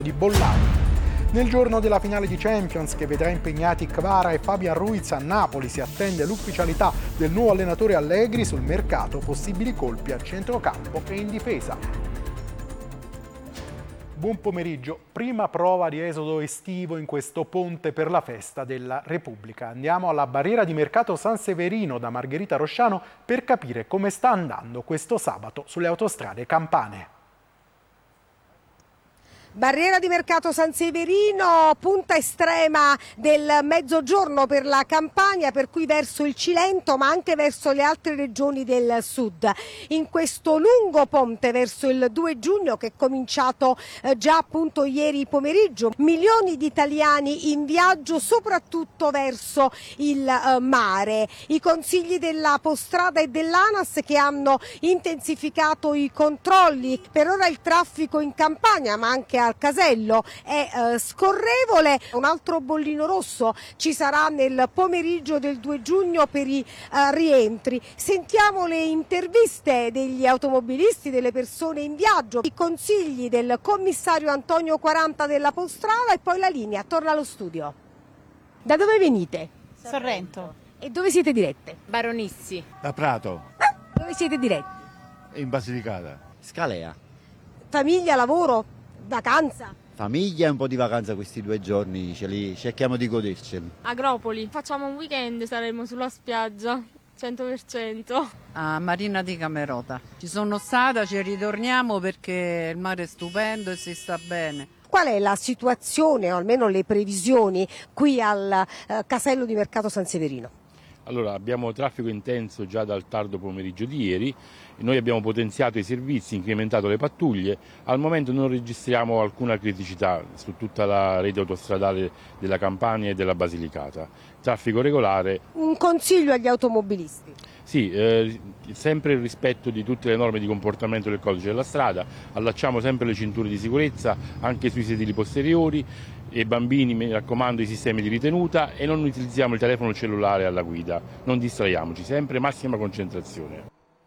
di Bollani. Nel giorno della finale di Champions, che vedrà impegnati Kvara e Fabian Ruiz a Napoli, si attende l'ufficialità del nuovo allenatore Allegri sul mercato, possibili colpi a centrocampo e in difesa. Buon pomeriggio. Prima prova di esodo estivo in questo ponte per la festa della Repubblica. Andiamo alla barriera di mercato San Severino da Margherita Rosciano per capire come sta andando questo sabato sulle autostrade campane. Barriera di mercato San Severino, punta estrema del mezzogiorno per la Campania, per cui verso il Cilento ma anche verso le altre regioni del sud. In questo lungo ponte verso il 2 giugno che è cominciato già appunto ieri pomeriggio, milioni di italiani in viaggio soprattutto verso il mare. I consigli dell'Autostrada e dell'ANAS che hanno intensificato i controlli. Per ora il traffico in Campania ma anche al Casello è scorrevole. Un altro bollino rosso ci sarà nel pomeriggio del 2 giugno per i rientri. Sentiamo le interviste degli automobilisti, delle persone in viaggio, i consigli del commissario Antonio 40 dell'Autostrada e poi la linea torna allo studio. Da dove venite? Sorrento. E dove siete dirette? Baronissi. Da Prato. Dove siete diretti? In Basilicata. Scalea. Famiglia, lavoro? Vacanza? Famiglia e un po' di vacanza questi 2 giorni, ce li cerchiamo di goderceli. Agropoli, facciamo un weekend, saremo sulla spiaggia, 100%. A Marina di Camerota. Ci sono stata, ci ritorniamo perché il mare è stupendo e si sta bene. Qual è la situazione o almeno le previsioni qui al casello di mercato San Severino? Allora, abbiamo traffico intenso già dal tardo pomeriggio di ieri, noi abbiamo potenziato i servizi, incrementato le pattuglie, al momento non registriamo alcuna criticità su tutta la rete autostradale della Campania e della Basilicata. Traffico regolare. Un consiglio agli automobilisti? Sì, sempre il rispetto di tutte le norme di comportamento del codice della strada, allacciamo sempre le cinture di sicurezza anche sui sedili posteriori e bambini, mi raccomando, i sistemi di ritenuta e non utilizziamo il telefono cellulare alla guida, non distraiamoci, sempre massima concentrazione.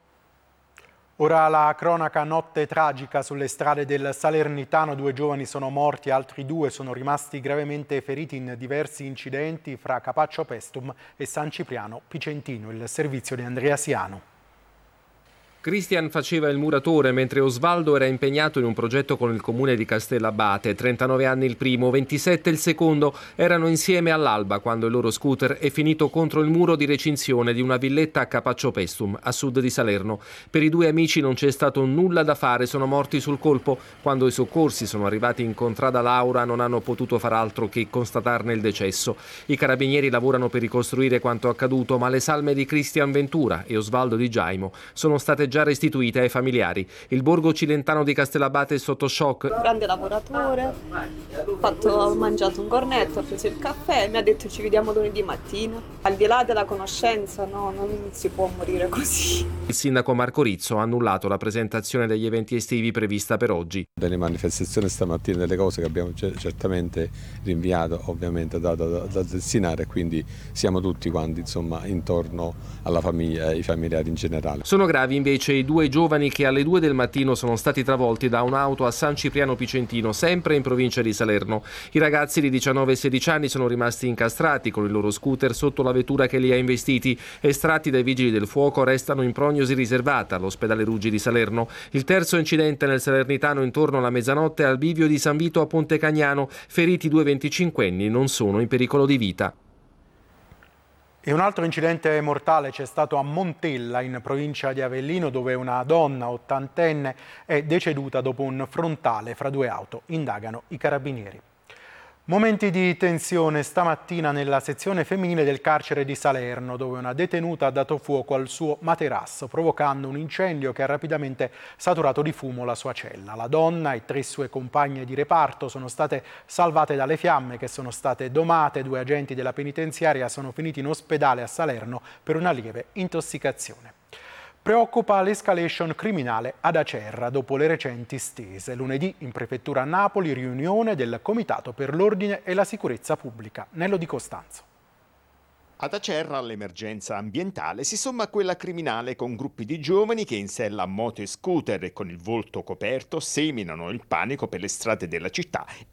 Ora la cronaca, notte tragica sulle strade del Salernitano, 2 giovani sono morti, altri 2 sono rimasti gravemente feriti in diversi incidenti fra Capaccio Pestum e San Cipriano Picentino. Il servizio di Andrea Siano. Christian faceva il muratore mentre Osvaldo era impegnato in un progetto con il comune di Castellabate. 39 anni il primo, 27 il secondo. Erano insieme all'alba quando il loro scooter è finito contro il muro di recinzione di una villetta a Capaccio Pestum, a sud di Salerno. Per i 2 amici non c'è stato nulla da fare, sono morti sul colpo. Quando i soccorsi sono arrivati in Contrada Laura non hanno potuto far altro che constatarne il decesso. I carabinieri lavorano per ricostruire quanto accaduto, ma le salme di Christian Ventura e Osvaldo Di Giaimo sono state già restituite ai familiari. Il borgo cilentano di Castellabate è sotto shock. Grande lavoratore, ho mangiato un cornetto, ho preso il caffè e mi ha detto ci vediamo lunedì mattina. Al di là della conoscenza, no, non si può morire così. Il sindaco Marco Rizzo ha annullato la presentazione degli eventi estivi prevista per oggi. Delle manifestazioni stamattina, delle cose che abbiamo certamente rinviato, ovviamente da destinare, quindi siamo tutti quanti insomma intorno alla famiglia e ai familiari in generale. Sono gravi invece i 2 giovani che alle 2 del mattino sono stati travolti da un'auto a San Cipriano Picentino, sempre in provincia di Salerno. I ragazzi di 19 e 16 anni sono rimasti incastrati con il loro scooter sotto la vettura che li ha investiti. Estratti dai vigili del fuoco restano in prognosi riservata all'ospedale Ruggi di Salerno. Il terzo incidente nel Salernitano intorno alla mezzanotte al bivio di San Vito a Ponte Cagnano. Feriti 2 25enni, non sono in pericolo di vita. E un altro incidente mortale c'è stato a Montella, in provincia di Avellino, dove una donna ottantenne è deceduta dopo un frontale fra 2 auto. Indagano i carabinieri. Momenti di tensione stamattina nella sezione femminile del carcere di Salerno, dove una detenuta ha dato fuoco al suo materasso, provocando un incendio che ha rapidamente saturato di fumo la sua cella. La donna e 3 sue compagne di reparto sono state salvate dalle fiamme che sono state domate. 2 agenti della penitenziaria sono finiti in ospedale a Salerno per una lieve intossicazione. Preoccupa l'escalation criminale ad Acerra dopo le recenti stese. Lunedì in prefettura a Napoli riunione del Comitato per l'Ordine e la Sicurezza Pubblica. Nello Di Costanzo. Ad Acerra l'emergenza ambientale si somma a quella criminale con gruppi di giovani che in sella a moto e scooter e con il volto coperto seminano il panico per le strade della città